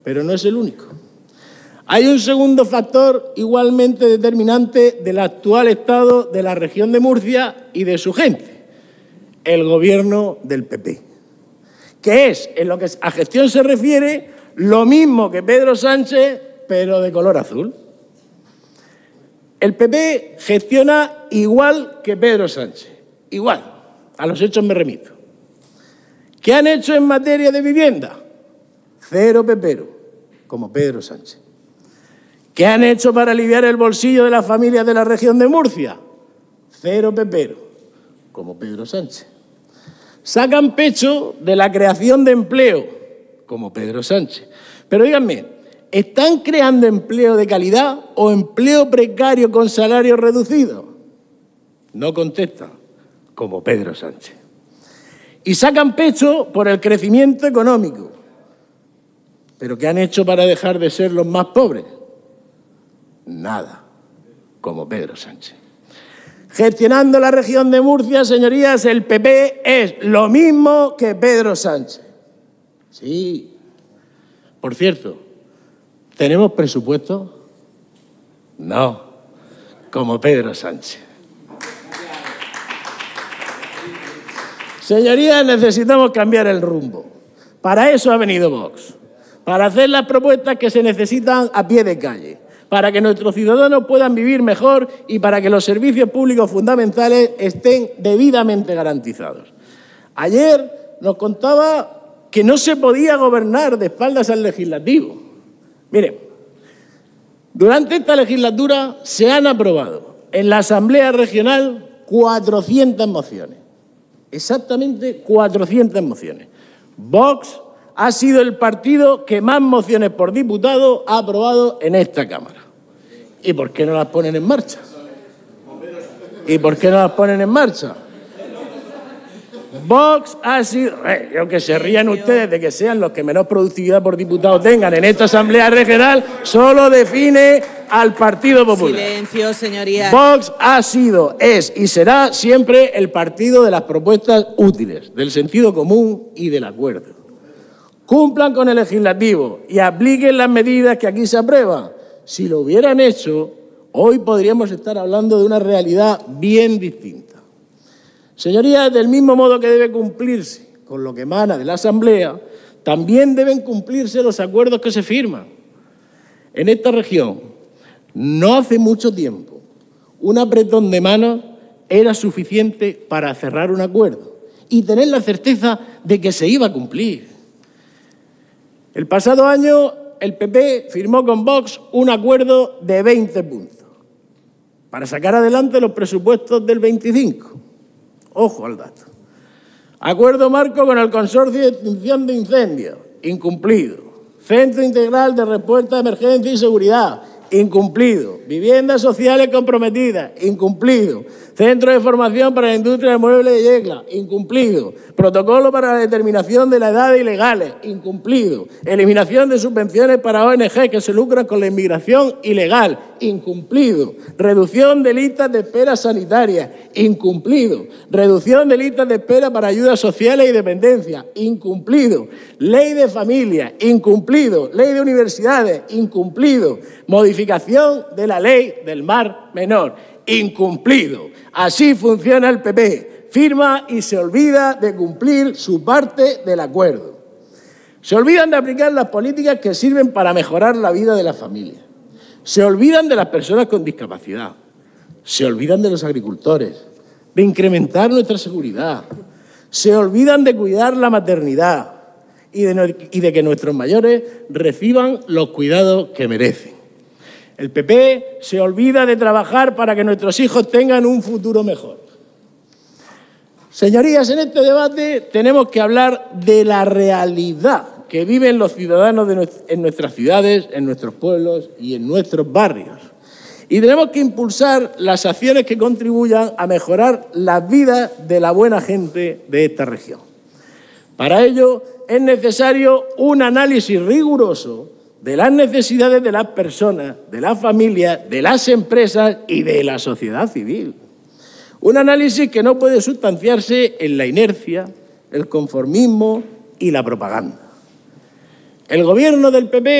pero no es el único. Hay un segundo factor igualmente determinante del actual estado de la región de Murcia y de su gente, el gobierno del PP, que es, en lo que a gestión se refiere, lo mismo que Pedro Sánchez, pero de color azul. El PP gestiona igual que Pedro Sánchez, igual, a los hechos me remito. ¿Qué han hecho en materia de vivienda? Cero pepero, como Pedro Sánchez. ¿Qué han hecho para aliviar el bolsillo de las familias de la región de Murcia? Cero pepero, como Pedro Sánchez. Sacan pecho de la creación de empleo, como Pedro Sánchez. Pero díganme, ¿están creando empleo de calidad o empleo precario con salario reducido? No contestan, como Pedro Sánchez. Y sacan pecho por el crecimiento económico. ¿Pero qué han hecho para dejar de ser los más pobres? Nada, como Pedro Sánchez. Gestionando la región de Murcia, señorías, el PP es lo mismo que Pedro Sánchez. Sí. Por cierto, ¿tenemos presupuesto? No, como Pedro Sánchez. Señorías, necesitamos cambiar el rumbo. Para eso ha venido Vox, para hacer las propuestas que se necesitan a pie de calle, para que nuestros ciudadanos puedan vivir mejor y para que los servicios públicos fundamentales estén debidamente garantizados. Ayer nos contaba que no se podía gobernar de espaldas al legislativo. Miren, durante esta legislatura se han aprobado en la Asamblea Regional 400 mociones. Exactamente 400 mociones. Vox ha sido el partido que más mociones por diputado ha aprobado en esta Cámara. ¿Y por qué no las ponen en marcha? ¿Y por qué no las ponen en marcha? Vox ha sido... que se rían ustedes de que sean los que menos productividad por diputado tengan en esta Asamblea Regional, solo define al Partido Popular. Silencio, señoría. Vox ha sido, es y será siempre el partido de las propuestas útiles, del sentido común y del acuerdo. Cumplan con el legislativo y apliquen las medidas que aquí se aprueban. Si lo hubieran hecho, hoy podríamos estar hablando de una realidad bien distinta. Señorías, del mismo modo que debe cumplirse con lo que emana de la Asamblea, también deben cumplirse los acuerdos que se firman. En esta región, no hace mucho tiempo, un apretón de manos era suficiente para cerrar un acuerdo y tener la certeza de que se iba a cumplir. El pasado año, el PP firmó con Vox un acuerdo de 20 puntos para sacar adelante los presupuestos del 25. Ojo al dato. Acuerdo marco con el Consorcio de Extinción de Incendios, incumplido. Centro Integral de Respuesta a Emergencia y Seguridad, incumplido. Viviendas sociales comprometidas, incumplido. Centro de Formación para la Industria del Mueble de Yecla, incumplido. Protocolo para la determinación de la edad de ilegales, incumplido. Eliminación de subvenciones para ONG que se lucran con la inmigración ilegal, incumplido. Reducción de listas de espera sanitarias, incumplido. Reducción de listas de espera para ayudas sociales y dependencia, incumplido. Ley de familia, incumplido. Ley de universidades, incumplido. Modificación de la ley del mar menor, incumplido. Así funciona el PP. Firma y se olvida de cumplir su parte del acuerdo. Se olvidan de aplicar las políticas que sirven para mejorar la vida de las familias. Se olvidan de las personas con discapacidad. Se olvidan de los agricultores, de incrementar nuestra seguridad. Se olvidan de cuidar la maternidad y de que nuestros mayores reciban los cuidados que merecen. El PP se olvida de trabajar para que nuestros hijos tengan un futuro mejor. Señorías, en este debate tenemos que hablar de la realidad que viven los ciudadanos en nuestras ciudades, en nuestros pueblos y en nuestros barrios. Y tenemos que impulsar las acciones que contribuyan a mejorar las vidas de la buena gente de esta región. Para ello es necesario un análisis riguroso de las necesidades de las personas, de las familias, de las empresas y de la sociedad civil. Un análisis que no puede sustanciarse en la inercia, el conformismo y la propaganda. El gobierno del PP